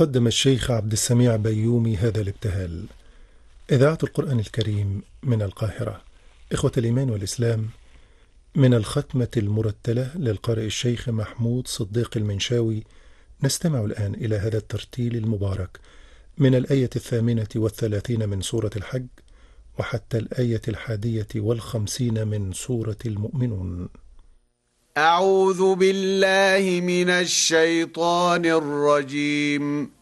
قدم الشيخ عبد السميع بيومي هذا الابتهال. إذاعة القرآن الكريم من القاهرة. إخوة الإيمان والإسلام، من الختمة المرتلة للقارئ الشيخ محمود صديق المنشاوي، نستمع الآن إلى هذا الترتيل المبارك من الآية 38 من سورة الحج وحتى الآية 51 من سورة المؤمنون. أعوذ بالله من الشيطان الرجيم.